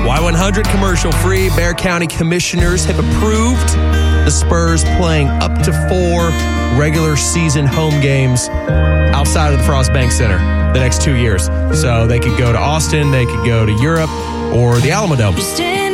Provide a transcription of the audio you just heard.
Y100 commercial free. Bexar County commissioners have approved the Spurs playing up to 4 regular season home games outside of the Frost Bank Center the next 2 years. So they could go to Austin, they could go to Europe, or the Alamodome.